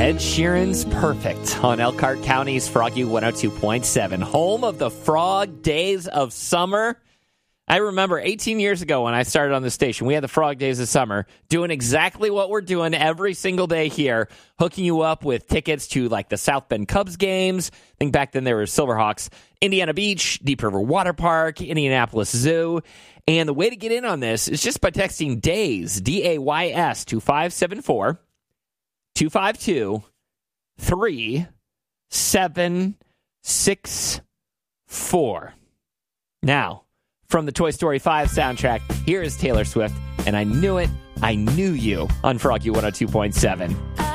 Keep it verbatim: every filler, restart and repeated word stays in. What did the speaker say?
Ed Sheeran's Perfect on Elkhart County's Froggy one oh two point seven, home of the Frog Days of Summer. I remember eighteen years ago when I started on the station, we had the Frog Days of Summer, doing exactly what we're doing every single day here, hooking you up with tickets to like the South Bend Cubs games. I think back then there were Silverhawks, Indiana Beach, Deep River Water Park, Indianapolis Zoo. And the way to get in on this is just by texting DAYS, D A Y S, to five seven four, two five two, three seven six four. Now, from the Toy Story five soundtrack, here is Taylor Swift, and I knew it, I knew you on Froggy one oh two point seven.